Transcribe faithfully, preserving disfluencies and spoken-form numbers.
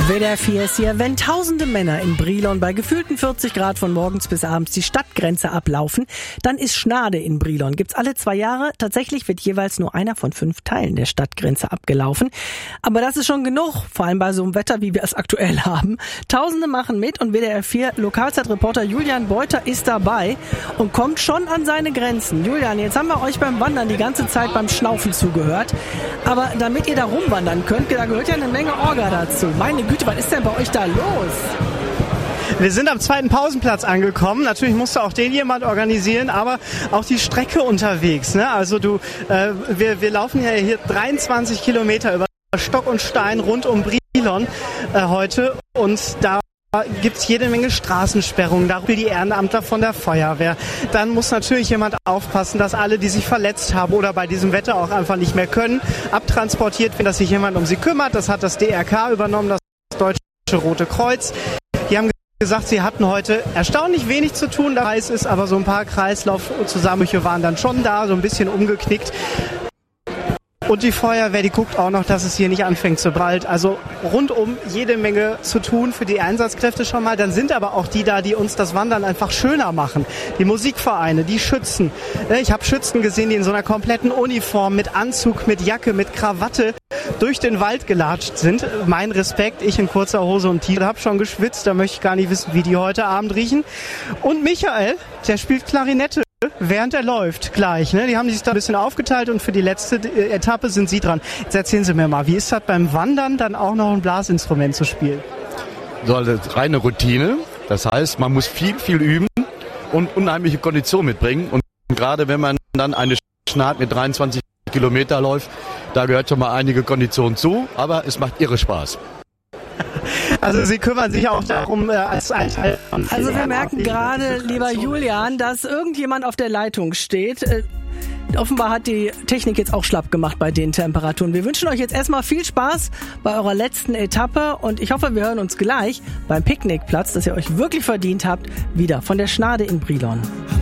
W D R vier ist hier. Wenn tausende Männer in Brilon bei gefühlten vierzig Grad von morgens bis abends die Stadtgrenze ablaufen, dann ist Schnade in Brilon. Gibt's alle zwei Jahre. Tatsächlich wird jeweils nur einer von fünf Teilen der Stadtgrenze abgelaufen. Aber das ist schon genug, vor allem bei so einem Wetter, wie wir es aktuell haben. Tausende machen mit und W D R vier Lokalzeitreporter Julian Beuter ist dabei und kommt schon an seine Grenzen. Julian, jetzt haben wir euch beim Wandern die ganze Zeit beim Schnaufen zugehört. Aber damit ihr da rumwandern könnt, da gehört ja eine Menge Orga dazu. Meine Güte, was ist denn bei euch da los? Wir sind am zweiten Pausenplatz angekommen. Natürlich musste auch den jemand organisieren, aber auch die Strecke unterwegs. Ne? Also du, äh, wir, wir laufen ja hier dreiundzwanzig Kilometer über Stock und Stein rund um Brilon äh, heute und da gibt's jede Menge Straßensperrungen, da rufen die Ehrenamtler von der Feuerwehr. Dann muss natürlich jemand aufpassen, dass alle, die sich verletzt haben oder bei diesem Wetter auch einfach nicht mehr können, abtransportiert werden, dass sich jemand um sie kümmert. Das hat das D R K übernommen, das Deutsche Rote Kreuz. Die haben gesagt, sie hatten heute erstaunlich wenig zu tun, da heiß ist, aber so ein paar Kreislaufzusammenbrüche waren dann schon da, so ein bisschen umgeknickt. Und die Feuerwehr, die guckt auch noch, dass es hier nicht anfängt zu bald. Also rundum jede Menge zu tun für die Einsatzkräfte schon mal. Dann sind aber auch die da, die uns das Wandern einfach schöner machen. Die Musikvereine, die Schützen. Ich habe Schützen gesehen, die in so einer kompletten Uniform mit Anzug, mit Jacke, mit Krawatte durch den Wald gelatscht sind. Mein Respekt, ich in kurzer Hose und T-Shirt habe schon geschwitzt. Da möchte ich gar nicht wissen, wie die heute Abend riechen. Und Michael, der spielt Klarinette. Während er läuft, gleich. Ne? Die haben sich da ein bisschen aufgeteilt und für die letzte Etappe sind Sie dran. Jetzt erzählen Sie mir mal, wie ist das beim Wandern dann auch noch ein Blasinstrument zu spielen? So, also reine Routine. Das heißt, man muss viel, viel üben und unheimliche Kondition mitbringen. Und gerade wenn man dann eine Schnad mit dreiundzwanzig Kilometer läuft, da gehört schon mal einige Kondition zu, aber es macht irre Spaß. Also Sie kümmern sich auch darum, äh, als ein Teil von... Also wir merken gerade, lieber Julian, dass irgendjemand auf der Leitung steht. Äh, offenbar hat die Technik jetzt auch schlapp gemacht bei den Temperaturen. Wir wünschen euch jetzt erstmal viel Spaß bei eurer letzten Etappe und ich hoffe, wir hören uns gleich beim Picknickplatz, dass ihr euch wirklich verdient habt, wieder von der Schnade in Brilon.